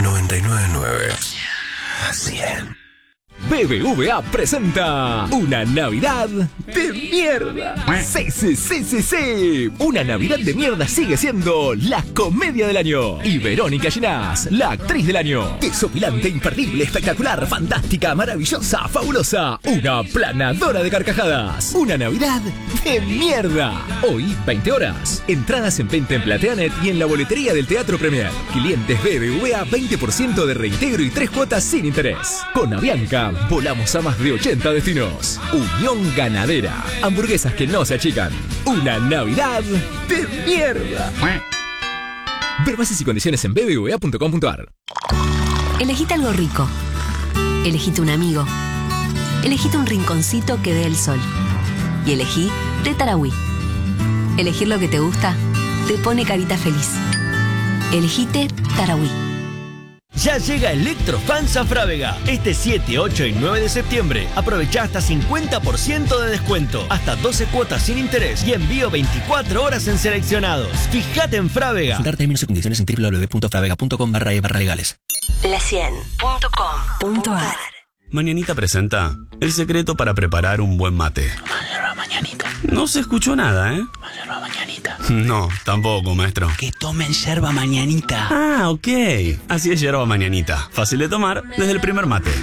99.9 a 100. BBVA presenta una Navidad de mierda. Sí. Una Navidad de mierda sigue siendo la comedia del año. Y Verónica Ginás, la actriz del año. Desopilante, imperdible, espectacular, fantástica, maravillosa, fabulosa. Una planadora de carcajadas. Una Navidad de mierda. Hoy, 20 horas. Entradas en venta en Plateanet y en la boletería del Teatro Premier. Clientes BBVA, 20% de reintegro y 3 cuotas sin interés. Con Avianca, volamos a más de 80 destinos. Unión Ganadera. Hamburguesas que no se achican. Una Navidad de mierda. Ver bases y condiciones en bbva.com.ar. Elegite algo rico. Elegite un amigo. Elegite un rinconcito que dé el sol. Y elegí de Tarahui. Elegir lo que te gusta te pone carita feliz. Elegite Tarahui. Ya llega Electrofans a Frávega. Este 7, 8 y 9 de septiembre. Aprovecha hasta 50% de descuento, hasta 12 cuotas sin interés y envío 24 horas en seleccionados. Fíjate en Frávega. Consultar términos y condiciones en www.fravega.com/legales. La100.com.ar. Mañanita presenta el secreto para preparar un buen mate. Yerba mañanita. No se escuchó nada, ¿eh? Yerba mañanita. No, tampoco, maestro. Que tomen yerba mañanita. Ah, ok. Así es yerba mañanita. Fácil de tomar desde el primer mate.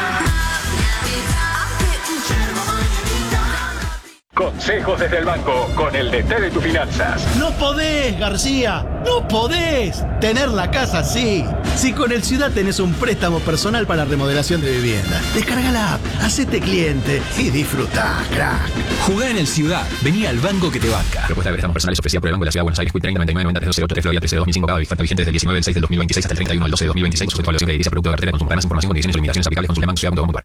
Consejos desde el banco con el DT de tus finanzas. No podés, García, no podés tener la casa así. Si con el Ciudad tenés un préstamo personal para remodelación de vivienda, descarga la app, hacete cliente y disfrutá, crack. Jugá en el Ciudad. Vení al banco que te banca. Propuesta de préstamos personales ofrecida por el Banco de la Ciudad de Buenos Aires. Quit 30 99 90 308 3 Florida 13 2005. Cada oferta vigente desde el 19 del 6 del 2026 hasta el 31 del 12 de 2026. Sujeto a evaluación de edilicia, producto de cartera de consumo. Para más información, condiciones y limitaciones aplicables, consulte bancociudad.com.ar.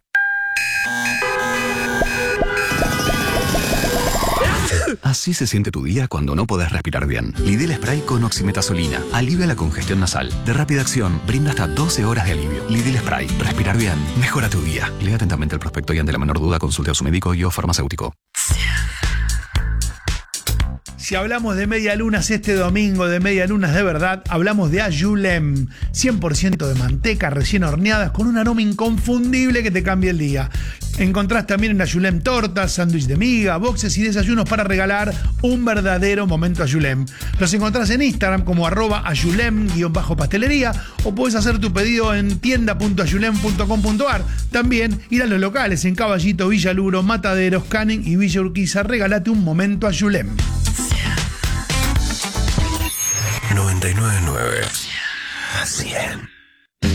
Así se siente tu día cuando no podés respirar bien. Lidl Spray con oximetazolina. Alivia la congestión nasal. De rápida acción, brinda hasta 12 horas de alivio. Lidl Spray. Respirar bien. Mejora tu día. Lea atentamente el prospecto y ante la menor duda consulte a su médico y o farmacéutico. Si hablamos de medialunas este domingo, de medialunas de verdad, hablamos de Ayulem. 100% de manteca recién horneadas con un aroma inconfundible que te cambia el día. Encontrás también en Ayulem tortas, sándwich de miga, boxes y desayunos para regalar un verdadero momento Ayulem. Los encontrás en Instagram como @ayulem_pastelería o podés hacer tu pedido en tienda.ayulem.com.ar. También ir a los locales en Caballito, Villaluro, Mataderos, Canning y Villa Urquiza. Regalate un momento Ayulem. 99.9 a 100.